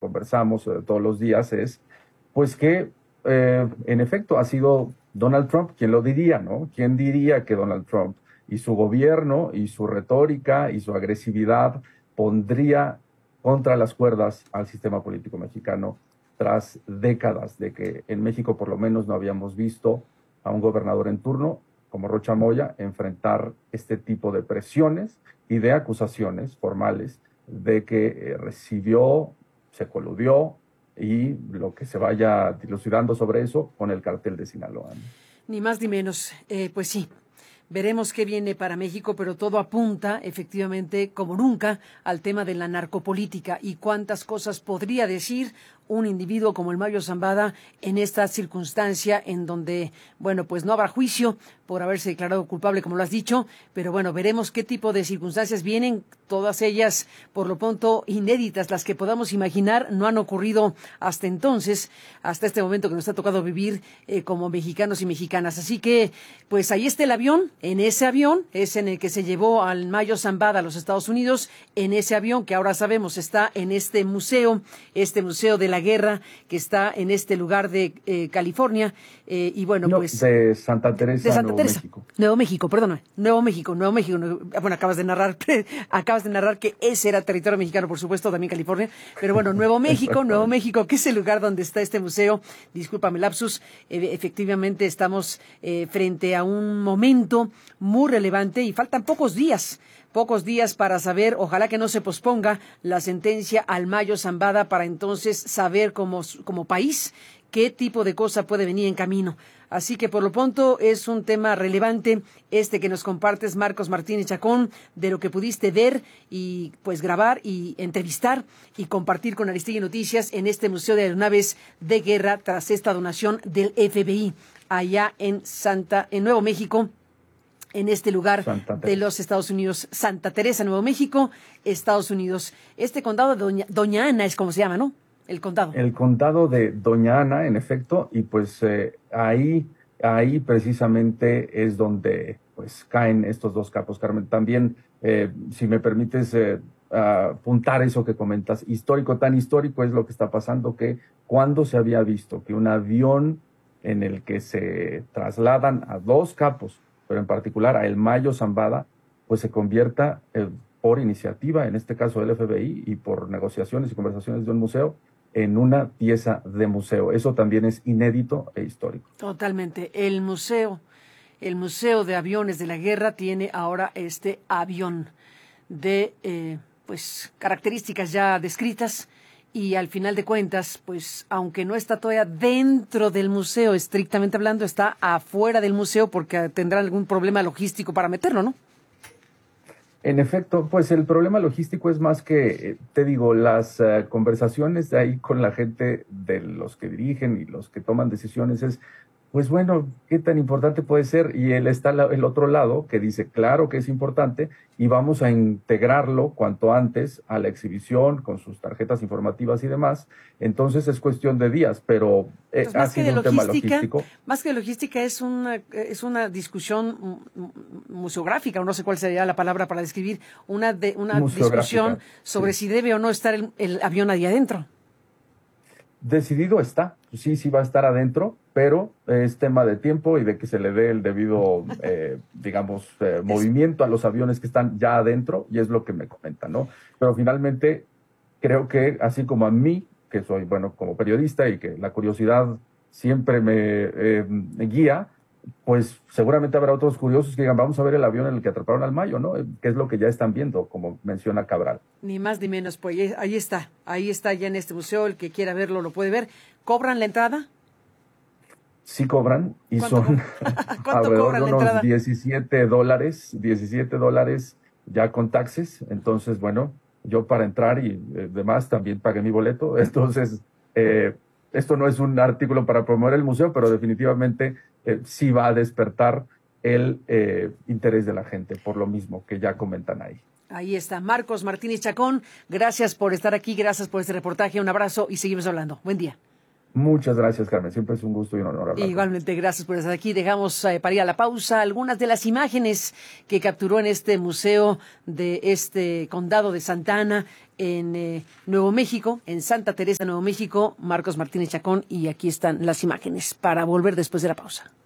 conversamos todos los días es, pues que en efecto ha sido Donald Trump quien lo diría, ¿no? ¿Quién diría que Donald Trump y su gobierno y su retórica y su agresividad pondría contra las cuerdas al sistema político mexicano tras décadas de que en México por lo menos no habíamos visto a un gobernador en turno como Rocha Moya enfrentar este tipo de presiones y de acusaciones formales de que recibió, se coludió y lo que se vaya dilucidando sobre eso con el cartel de Sinaloa, ¿no? Ni más ni menos. Pues sí. Veremos qué viene para México, pero todo apunta, efectivamente, como nunca, al tema de la narcopolítica y cuántas cosas podría decir un individuo como el Mayo Zambada en esta circunstancia en donde, bueno, pues no habrá juicio por haberse declarado culpable, como lo has dicho, pero bueno, veremos qué tipo de circunstancias vienen, todas ellas, por lo pronto, inéditas, las que podamos imaginar, no han ocurrido hasta entonces, hasta este momento que nos ha tocado vivir como mexicanos y mexicanas. Así que, pues ahí está el avión, en ese avión es en el que se llevó al Mayo Zambada a los Estados Unidos, en ese avión que ahora sabemos está en este museo de la guerra que está en este lugar de California, y bueno, no, pues de Santa Teresa, de Santa Nuevo Teresa. México. Nuevo México, perdóname. Nuevo México. Bueno, acabas de narrar que ese era territorio mexicano, por supuesto, también California. Pero bueno, Nuevo México, que es el lugar donde está este museo. Discúlpame, lapsus. Efectivamente, estamos frente a un momento muy relevante y faltan pocos días para saber, ojalá que no se posponga la sentencia al Mayo Zambada para entonces saber como país qué tipo de cosa puede venir en camino. Así que por lo pronto es un tema relevante que nos compartes, Marcos Martínez Chacón, de lo que pudiste ver y pues grabar y entrevistar y compartir con Aristegui Noticias en este Museo de Aeronaves de Guerra tras esta donación del FBI allá en Nuevo México, en este lugar de los Estados Unidos, Santa Teresa, Nuevo México, Estados Unidos. Este condado de Doña Ana es como se llama, ¿no? El condado. El condado de Doña Ana, en efecto, y pues ahí precisamente es donde pues caen estos dos capos, Carmen. También, si me permites apuntar eso que comentas, tan histórico es lo que está pasando que cuando se había visto que un avión en el que se trasladan a dos capos, pero en particular a el Mayo Zambada, pues se convierta por iniciativa, en este caso del FBI, y por negociaciones y conversaciones de un museo, en una pieza de museo. Eso también es inédito e histórico. Totalmente. El museo de aviones de la guerra tiene ahora este avión de pues características ya descritas y al final de cuentas, pues aunque no está todavía dentro del museo estrictamente hablando, está afuera del museo porque tendrán algún problema logístico para meterlo, ¿no? En efecto, pues el problema logístico es más que, te digo, las conversaciones de ahí con la gente de los que dirigen y los que toman decisiones es, pues bueno, ¿qué tan importante puede ser? Y él está el otro lado que dice, claro que es importante y vamos a integrarlo cuanto antes a la exhibición con sus tarjetas informativas y demás. Entonces es cuestión de días, pero pues ha sido un tema logístico. Más que logística es una discusión museográfica, o no sé cuál sería la palabra para describir, una discusión sobre si debe o no estar el avión ahí adentro. Decidido está, sí va a estar adentro, pero es tema de tiempo y de que se le dé el debido, movimiento a los aviones que están ya adentro, y es lo que me comentan, ¿no? Pero finalmente creo que así como a mí, que soy, bueno, como periodista y que la curiosidad siempre me guía, pues seguramente habrá otros curiosos que digan, vamos a ver el avión en el que atraparon al Mayo, ¿no? Que es lo que ya están viendo, como menciona Cabral. Ni más ni menos, pues ahí está ya en este museo, el que quiera verlo lo puede ver. ¿Cobran la entrada? Sí cobran, y son alrededor de unos $17 ya con taxes. Entonces, bueno, yo para entrar y demás también pagué mi boleto. Entonces, esto no es un artículo para promover el museo, pero definitivamente sí va a despertar el interés de la gente, por lo mismo que ya comentan ahí. Ahí está, Marcos Martínez Chacón, gracias por estar aquí, gracias por este reportaje, un abrazo y seguimos hablando. Buen día. Muchas gracias, Carmen. Siempre es un gusto y un honor hablar. Igualmente, gracias por estar aquí. Dejamos para ir a la pausa algunas de las imágenes que capturó en este museo de este condado de Santa Ana en Nuevo México, en Santa Teresa, Nuevo México, Marcos Martínez Chacón, y aquí están las imágenes para volver después de la pausa.